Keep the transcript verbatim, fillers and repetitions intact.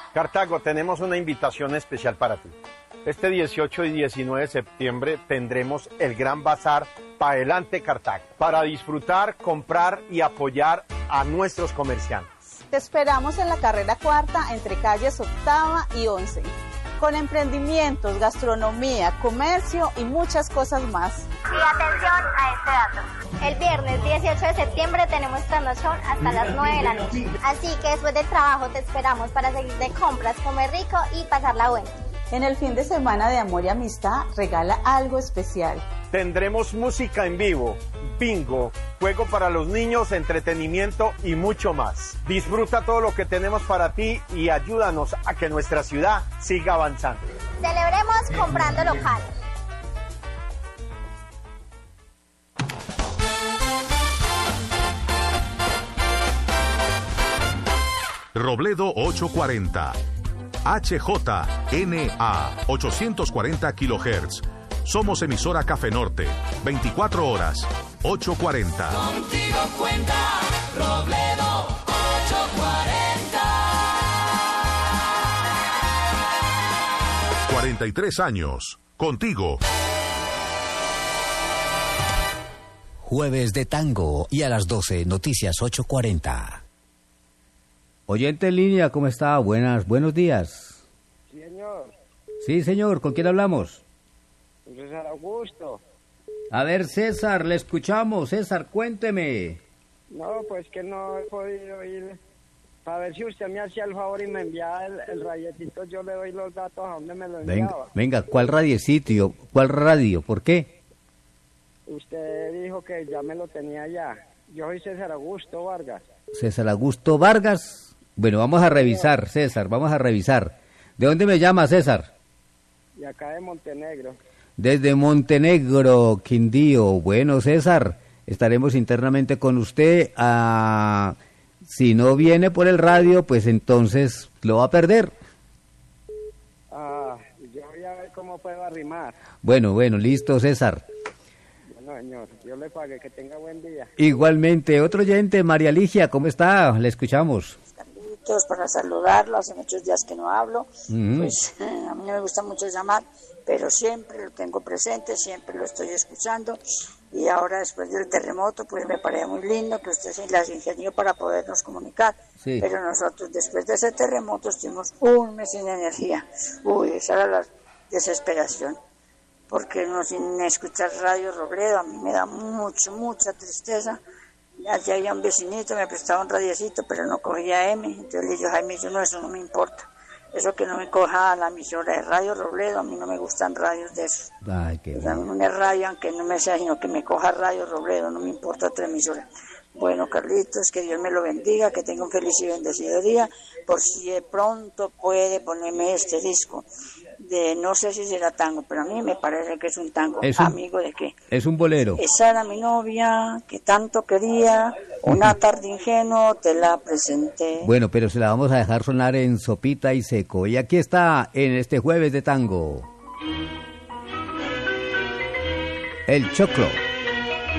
Cartago, tenemos una invitación especial para ti. Este dieciocho y diecinueve de septiembre tendremos el Gran Bazar Pa' Adelante Cartago, para disfrutar, comprar y apoyar a nuestros comerciantes. Te esperamos en la carrera cuarta entre calles octava y once, con emprendimientos, gastronomía, comercio y muchas cosas más. Y atención a este dato. El viernes dieciocho de septiembre tenemos promoción hasta las nueve de la noche. Así que después del trabajo te esperamos para seguir de compras, comer rico y pasarla buena. En el fin de semana de amor y amistad, regala algo especial. Tendremos música en vivo, bingo, juego para los niños, entretenimiento y mucho más. Disfruta todo lo que tenemos para ti y ayúdanos a que nuestra ciudad siga avanzando. Celebremos comprando local. Robledo ochocientos cuarenta. H J N A ochocientos cuarenta kilohertz. Somos emisora Café Norte, veinticuatro horas, ochocientos cuarenta. Contigo cuenta Robledo ochocientos cuarenta. cuarenta y tres años, contigo. Jueves de Tango y a las doce, Noticias ochocientos cuarenta. Oyente en línea, ¿cómo está? Buenas, buenos días. Sí, señor. Sí, señor, ¿con quién hablamos? César Augusto. A ver, César, le escuchamos. César, cuénteme. No, pues que no he podido ir. Para ver si usted me hacía el favor y me enviaba el, el radiecito, yo le doy los datos a donde me lo enviaba. Venga, venga, ¿cuál radiecito? ¿Cuál radio? ¿Por qué? Usted dijo que ya me lo tenía ya. Yo soy César Augusto Vargas. César Augusto Vargas. Bueno, vamos a revisar, César, vamos a revisar. ¿De dónde me llama, César? De acá de Montenegro. Desde Montenegro, Quindío. Bueno, César, estaremos internamente con usted. Ah, si no viene por el radio, pues entonces lo va a perder. Ah, yo voy a ver cómo puedo arrimar. Bueno, bueno, listo, César. Bueno, señor, yo le pague, que tenga buen día. Igualmente, otro oyente, María Ligia, ¿cómo está? Le escuchamos. Para saludarlo, hace muchos días que no hablo, uh-huh. pues eh, a mí no me gusta mucho llamar, pero siempre lo tengo presente, siempre lo estoy escuchando, y ahora después del terremoto, pues me parece muy lindo que usted se las ingenió para podernos comunicar, sí. Pero nosotros después de ese terremoto estuvimos un mes sin energía, uy, esa era la desesperación, porque no sin escuchar Radio Robledo a mí me da mucho, mucha tristeza. Allí había un vecinito, me prestaba un radiecito, pero no cogía M. Entonces le dije, Jaime, yo no, eso no me importa. Eso que no me coja la emisora de Radio Robledo, a mí no me gustan radios de eso. Ay, qué o sea, una radio, aunque no me sea, sino que me coja Radio Robledo, no me importa otra emisora. Bueno, Carlitos, que Dios me lo bendiga, que tenga un feliz y bendecido día, por si de pronto puede ponerme este disco. De no sé si será tango, pero a mí me parece que es un tango. ¿Es un, amigo de qué? Es un bolero. Esa era mi novia que tanto quería, una tarde ingenuo te la presenté. Bueno, pero se la vamos a dejar sonar en sopita y seco. Y aquí está en este Jueves de Tango, El Choclo.